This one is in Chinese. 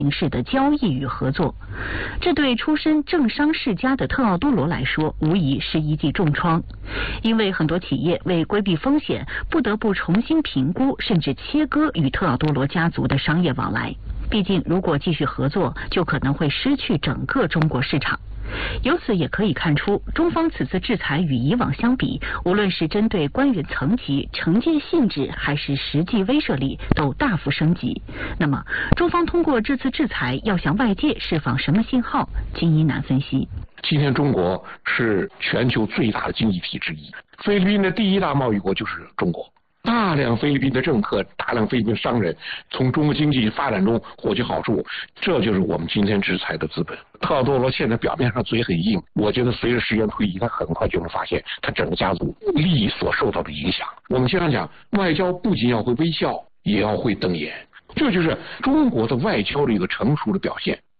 形式的交易与合作。这对出身政商世家的特奥多罗来说，无疑是一记重创，因为很多企业为规避风险，不得不重新评估甚至切割与特奥多罗家族的商业往来。毕竟，如果继续合作，就可能会失去整个中国市场。由此也可以看出，中方此次制裁与以往相比，无论是针对官员层级、惩戒性质，还是实际威慑力，都大幅升级。那么，中方通过这次制裁要向外界释放什么信号？金一南分析。 今天中国是全球最大的经济体之一，菲律宾的第一大贸易国就是中国。大量菲律宾的政客、大量菲律宾商人从中国经济发展中获取好处，这就是我们今天制裁的资本。特奥多罗现在表面上嘴很硬，我觉得随着时间推移，他很快就能发现他整个家族利益所受到的影响。我们经常讲，外交不仅要会微笑，也要会瞪眼，这就是中国的外交的一个成熟的表现。